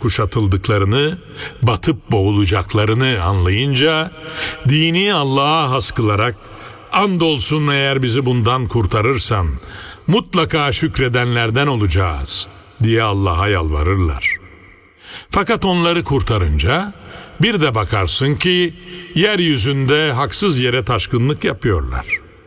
kuşatıldıklarını, batıp boğulacaklarını anlayınca dini Allah'a has kılarak, andolsun eğer bizi bundan kurtarırsan mutlaka şükredenlerden olacağız diye Allah'a yalvarırlar. Fakat onları kurtarınca bir de bakarsın ki yeryüzünde haksız yere taşkınlık yapıyorlar.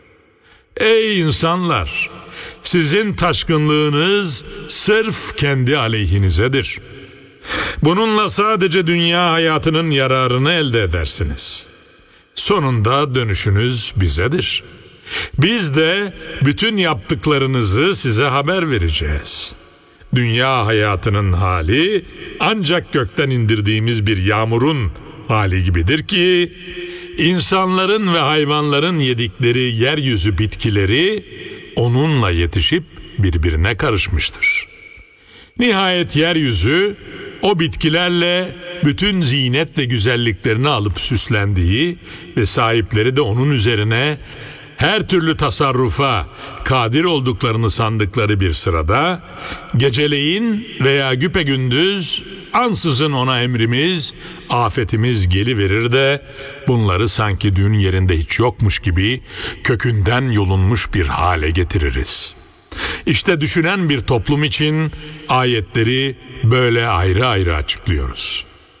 Ey insanlar! Sizin taşkınlığınız sırf kendi aleyhinizedir. Bununla sadece dünya hayatının yararını elde edersiniz. Sonunda dönüşünüz bizedir. Biz de bütün yaptıklarınızı size haber vereceğiz. Dünya hayatının hali ancak gökten indirdiğimiz bir yağmurun hali gibidir ki, insanların ve hayvanların yedikleri yeryüzü bitkileri onunla yetişip birbirine karışmıştır. Nihayet yeryüzü o bitkilerle bütün zinet ve güzelliklerini alıp süslendiği ve sahipleri de onun üzerine her türlü tasarrufa kadir olduklarını sandıkları bir sırada, geceleyin veya güpegündüz ansızın ona emrimiz, afetimiz geliverir de bunları sanki dün yerinde hiç yokmuş gibi kökünden yolunmuş bir hale getiririz. İşte düşünen bir toplum için ayetleri böyle ayrı ayrı açıklıyoruz.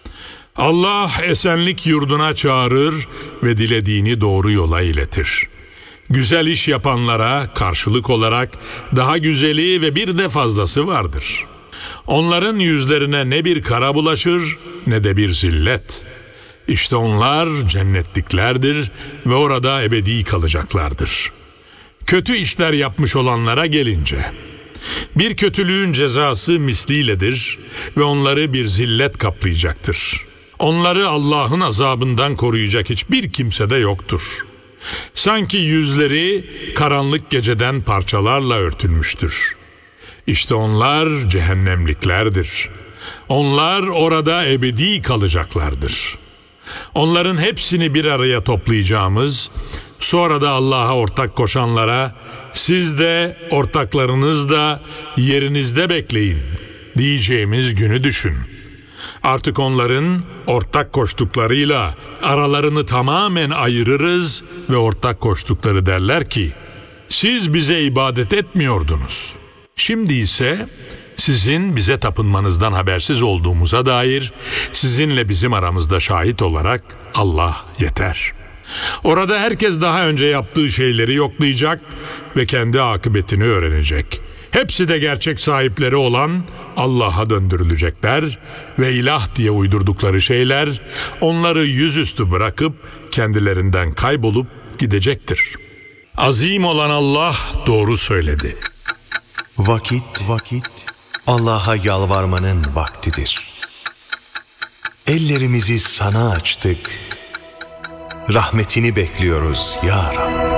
Allah esenlik yurduna çağırır ve dilediğini doğru yola iletir. Güzel iş yapanlara karşılık olarak daha güzeli ve bir de fazlası vardır. Onların yüzlerine ne bir kara bulaşır ne de bir zillet. İşte onlar cennetliklerdir ve orada ebedi kalacaklardır. Kötü işler yapmış olanlara gelince, bir kötülüğün cezası misliyledir ve onları bir zillet kaplayacaktır. Onları Allah'ın azabından koruyacak hiçbir kimse de yoktur. Sanki yüzleri karanlık geceden parçalarla örtülmüştür. İşte onlar cehennemliklerdir. Onlar orada ebedi kalacaklardır. Onların hepsini bir araya toplayacağımız, sonra da Allah'a ortak koşanlara, siz de ortaklarınız da yerinizde bekleyin diyeceğimiz günü düşün. Artık onların ortak koştuklarıyla aralarını tamamen ayırırız ve ortak koştukları derler ki, siz bize ibadet etmiyordunuz. Şimdi ise sizin bize tapınmanızdan habersiz olduğumuza dair sizinle bizim aramızda şahit olarak Allah yeter. Orada herkes daha önce yaptığı şeyleri yoklayacak ve kendi akıbetini öğrenecek. Hepsi de gerçek sahipleri olan Allah'a döndürülecekler ve ilah diye uydurdukları şeyler onları yüzüstü bırakıp kendilerinden kaybolup gidecektir. Azim olan Allah doğru söyledi. Vakit Allah'a yalvarmanın vaktidir. Ellerimizi sana açtık. Rahmetini bekliyoruz ya Rab.